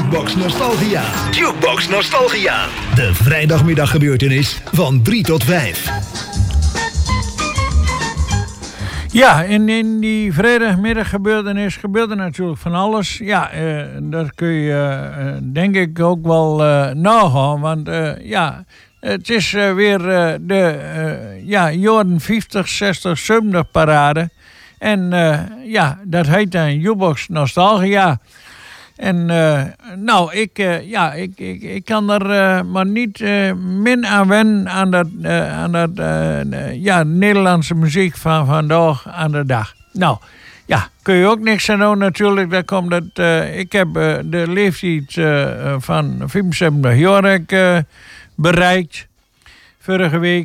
Jukebox Nostalgia. Jukebox Nostalgia. De vrijdagmiddaggebeurtenis van 3 tot 5. Ja, in die vrijdagmiddaggebeurtenis gebeurde natuurlijk van alles. Ja, dat kun je denk ik ook wel nagaan. Want het is weer de jaren 50, 60, 70 parade. En dat heet dan Jukebox Nostalgia. En ik kan er maar niet min aan wennen aan dat Nederlandse muziek van vandaag aan de dag. Nou, ja, kun je ook niks aan doen natuurlijk. Dat komt dat ik heb de leeftijd van 75 jaar bereikt vorige week.